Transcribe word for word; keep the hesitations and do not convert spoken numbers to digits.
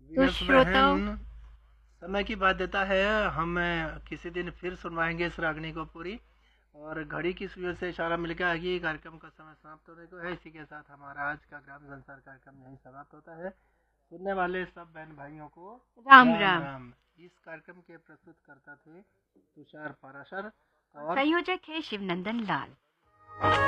तो वीनस श्रोताओं, बहन समय की बाध्यता है। हम किसी दिन फिर सुनवाएंगे इस रागनी को पूरी। और घड़ी की सुइयों से इशारा मिल गया है कि कार्यक्रम का समय समाप्त होने को है। इसी के साथ हमारा आज का ग्राम संसार कार्यक्रम यहीं समाप्त होता है। सुनने वाले सब बहन भाइयों को राम राम राम। राम। इस कार्यक्रम के प्रस्तुत करता थे तुषार पाराशर और और संयोजक है शिवनंदन लाल।